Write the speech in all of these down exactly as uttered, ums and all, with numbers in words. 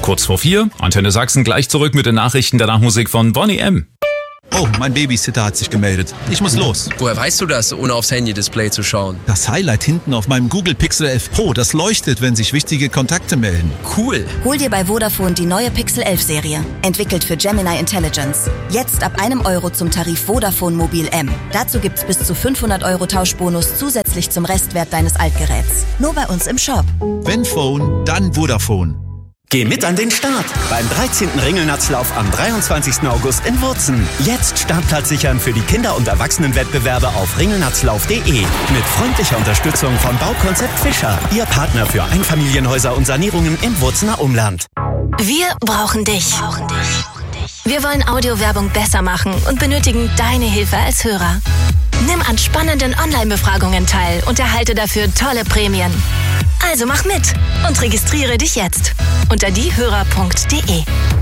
Kurz vor vier, Antenne Sachsen gleich zurück mit den Nachrichten der Nachmusik von Bonnie M. Oh, mein Babysitter hat sich gemeldet. Ich muss los. Woher weißt du das, ohne aufs Handy-Display zu schauen? Das Highlight hinten auf meinem Google Pixel elf Pro, das leuchtet, wenn sich wichtige Kontakte melden. Cool. Hol dir bei Vodafone die neue Pixel elf Serie. Entwickelt für Gemini Intelligence. Jetzt ab einem Euro zum Tarif Vodafone Mobil M. Dazu gibt's bis zu fünfhundert Euro Tauschbonus zusätzlich zum Restwert deines Altgeräts. Nur bei uns im Shop. Wenn Phone, dann Vodafone. Geh mit an den Start beim dreizehnten Ringelnatzlauf am dreiundzwanzigsten August in Wurzen. Jetzt Startplatz sichern für die Kinder- und Erwachsenenwettbewerbe auf ringelnatzlauf punkt de. Mit freundlicher Unterstützung von Baukonzept Fischer, Ihr Partner für Einfamilienhäuser und Sanierungen im Wurzener Umland. Wir brauchen dich. Wir wollen Audiowerbung besser machen und benötigen deine Hilfe als Hörer. Nimm an spannenden Online-Befragungen teil und erhalte dafür tolle Prämien. Also mach mit und registriere dich jetzt unter diehörer punkt de.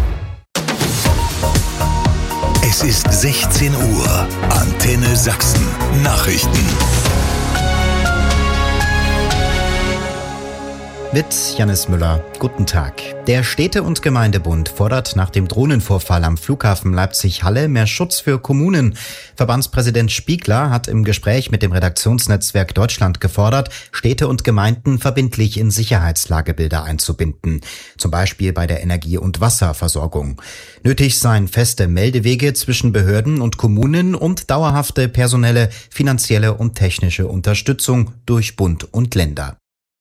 Es ist sechzehn Uhr. Antenne Sachsen. Nachrichten. Mit Jannis Müller. Guten Tag. Der Städte- und Gemeindebund fordert nach dem Drohnenvorfall am Flughafen Leipzig-Halle mehr Schutz für Kommunen. Verbandspräsident Spiegler hat im Gespräch mit dem Redaktionsnetzwerk Deutschland gefordert, Städte und Gemeinden verbindlich in Sicherheitslagebilder einzubinden. Zum Beispiel bei der Energie- und Wasserversorgung. Nötig seien feste Meldewege zwischen Behörden und Kommunen und dauerhafte personelle, finanzielle und technische Unterstützung durch Bund und Länder.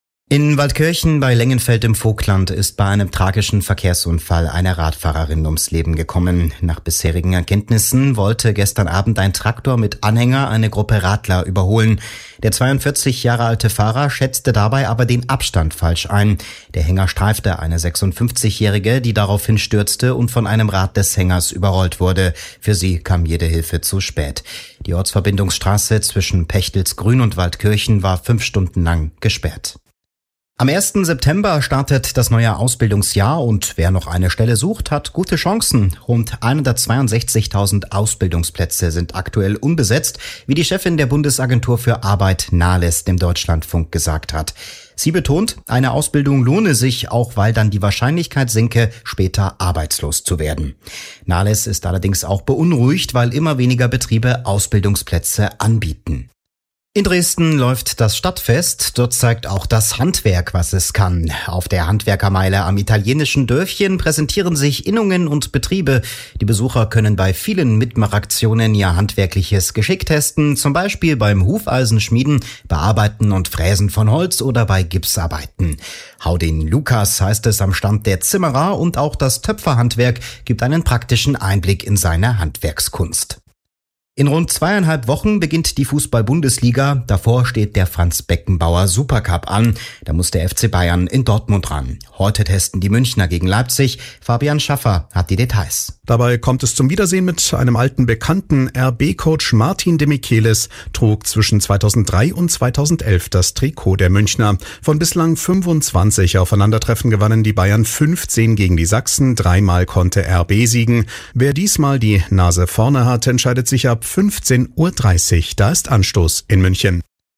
In Waldkirchen bei Lengenfeld im Vogtland ist bei einem tragischen Verkehrsunfall eine Radfahrerin ums Leben gekommen. Nach bisherigen Erkenntnissen wollte gestern Abend ein Traktor mit Anhänger eine Gruppe Radler überholen. Der zweiundvierzig Jahre alte Fahrer schätzte dabei aber den Abstand falsch ein. Der Hänger streifte eine sechsundfünfzigjährige, die daraufhin stürzte und von einem Rad des Hängers überrollt wurde. Für sie kam jede Hilfe zu spät. Die Ortsverbindungsstraße zwischen Pechtelsgrün und Waldkirchen war fünf Stunden lang gesperrt. Am ersten September startet das neue Ausbildungsjahr und wer noch eine Stelle sucht, hat gute Chancen. Rund hundertzweiundsechzigtausend Ausbildungsplätze sind aktuell unbesetzt, wie die Chefin der Bundesagentur für Arbeit Nahles dem Deutschlandfunk gesagt hat. Sie betont, eine Ausbildung lohne sich, auch weil dann die Wahrscheinlichkeit sinke, später arbeitslos zu werden. Nahles ist allerdings auch beunruhigt, weil immer weniger Betriebe Ausbildungsplätze anbieten. In Dresden läuft das Stadtfest. Dort zeigt auch das Handwerk, was es kann. Auf der Handwerkermeile am italienischen Dörfchen präsentieren sich Innungen und Betriebe. Die Besucher können bei vielen Mitmachaktionen ihr handwerkliches Geschick testen, zum Beispiel beim Hufeisenschmieden, Bearbeiten und Fräsen von Holz oder bei Gipsarbeiten. Hau den Lukas heißt es am Stand der Zimmerer und auch das Töpferhandwerk gibt einen praktischen Einblick in seine Handwerkskunst. In rund zweieinhalb Wochen beginnt die Fußball-Bundesliga. Davor steht der Franz-Beckenbauer Supercup an. Da muss der F C Bayern in Dortmund ran. Heute testen die Münchner gegen Leipzig. Fabian Schaffer hat die Details. Dabei kommt es zum Wiedersehen mit einem alten Bekannten. R B-Coach Martin de Michelis trug zwischen zweitausenddrei und zweitausendelf das Trikot der Münchner. Von bislang fünfundzwanzig Aufeinandertreffen gewannen die Bayern fünfzehn gegen die Sachsen. Dreimal konnte R B siegen. Wer diesmal die Nase vorne hat, entscheidet sich ab fünfzehn Uhr dreißig. Da ist Anstoß in München.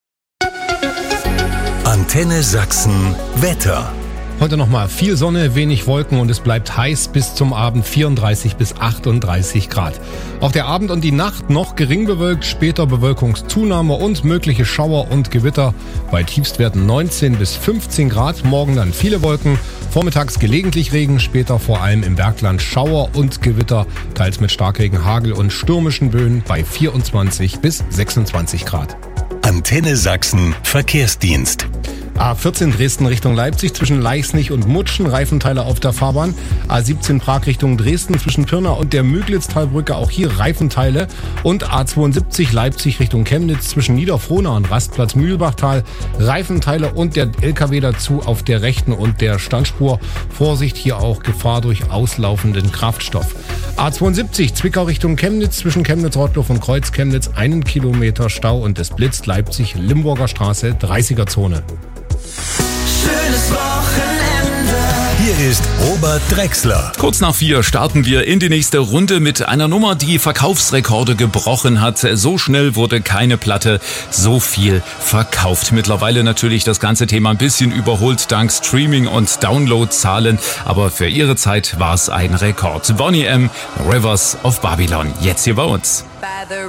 Antenne Sachsen Wetter. Heute nochmal viel Sonne, wenig Wolken und es bleibt heiß bis zum Abend vierunddreißig bis achtunddreißig Grad. Auch der Abend und die Nacht noch gering bewölkt, später Bewölkungszunahme und mögliche Schauer und Gewitter bei Tiefstwerten neunzehn bis fünfzehn Grad. Morgen dann viele Wolken, vormittags gelegentlich Regen, später vor allem im Bergland Schauer und Gewitter, teils mit Starkregen, Hagel und stürmischen Böen bei vierundzwanzig bis sechsundzwanzig Grad. Antenne Sachsen Verkehrsdienst. A vierzehn Dresden Richtung Leipzig zwischen Leichsnich und Mutschen, Reifenteile auf der Fahrbahn. A siebzehn Prag Richtung Dresden zwischen Pirna und der Müglitztalbrücke, auch hier Reifenteile. Und A zweiundsiebzig Leipzig Richtung Chemnitz zwischen Niederfrohna und Rastplatz Mühlbachtal, Reifenteile und der L K W dazu auf der rechten und der Standspur. Vorsicht, hier auch Gefahr durch auslaufenden Kraftstoff. A zweiundsiebzig Zwickau Richtung Chemnitz zwischen Chemnitz-Rottloff und Kreuz-Chemnitz, einen Kilometer Stau und es blitzt. Leipzig Limburger Straße, dreißiger Zone. Schönes Wochenende. Hier ist Robert Dieter Drechsler. Kurz nach vier starten wir in die nächste Runde mit einer Nummer, die Verkaufsrekorde gebrochen hat. So schnell wurde keine Platte so viel verkauft. Mittlerweile natürlich das ganze Thema ein bisschen überholt dank Streaming- und Downloadzahlen. Aber für ihre Zeit war es ein Rekord. Boney M., Rivers of Babylon. Jetzt hier bei uns.